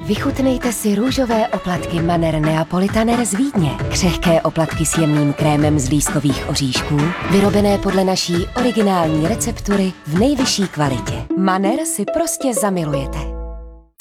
Vychutnejte si růžové oplatky Manner Neapolitaner z Vídně. Křehké oplatky s jemným krémem z lískových oříšků, vyrobené podle naší originální receptury v nejvyšší kvalitě. Manner si prostě zamilujete.